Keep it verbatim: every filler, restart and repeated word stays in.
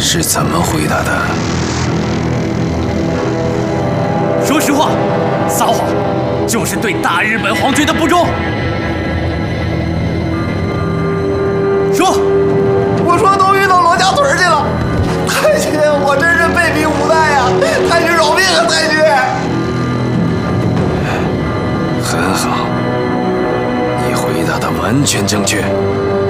是怎么回答的？ 说实话，撒谎就是对大日本皇军的不忠。说， 我说都运到罗家屯去了。太君，我真是被逼无奈呀！太君饶命啊！太君。 很好，你回答的完全正确。